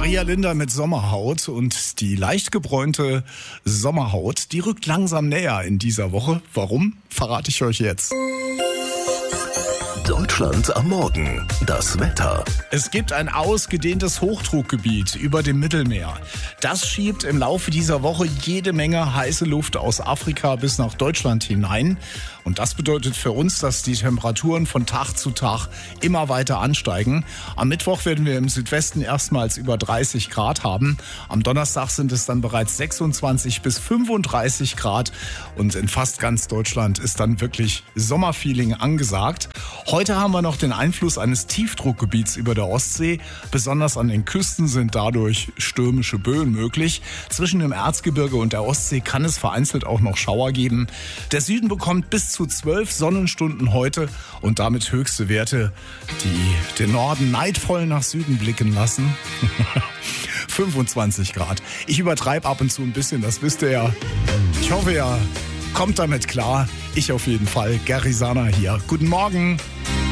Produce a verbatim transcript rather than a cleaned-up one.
Maria Linder mit Sommerhaut und die leicht gebräunte Sommerhaut, die rückt langsam näher in dieser Woche. Warum? Verrate ich euch jetzt. Deutschland am Morgen. Das Wetter. Es gibt ein ausgedehntes Hochdruckgebiet über dem Mittelmeer. Das schiebt im Laufe dieser Woche jede Menge heiße Luft aus Afrika bis nach Deutschland hinein. Und das bedeutet für uns, dass die Temperaturen von Tag zu Tag immer weiter ansteigen. Am Mittwoch werden wir im Südwesten erstmals über dreißig Grad haben. Am Donnerstag sind es dann bereits sechsundzwanzig bis fünfunddreißig Grad. Und in fast ganz Deutschland ist dann wirklich Sommerfeeling angesagt. Heute haben wir noch den Einfluss eines Tiefdruckgebiets über der Ostsee. Besonders an den Küsten sind dadurch stürmische Böen möglich. Zwischen dem Erzgebirge und der Ostsee kann es vereinzelt auch noch Schauer geben. Der Süden bekommt bis zu zwölf Sonnenstunden heute und damit höchste Werte, die den Norden neidvoll nach Süden blicken lassen. fünfundzwanzig Grad. Ich übertreibe ab und zu ein bisschen, das wisst ihr ja. Ich hoffe, ihr kommt damit klar. Ich auf jeden Fall. Gary Sana hier. Guten Morgen.